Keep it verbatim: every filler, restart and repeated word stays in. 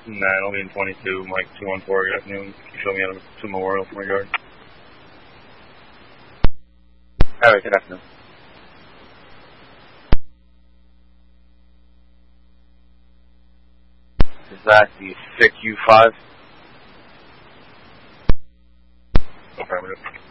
Nah, it'll be in twenty-two, Mike two one four, good afternoon. Can you show me out of two Memorial from my yard? Alright, good afternoon. Is that the six U five? Affirmative.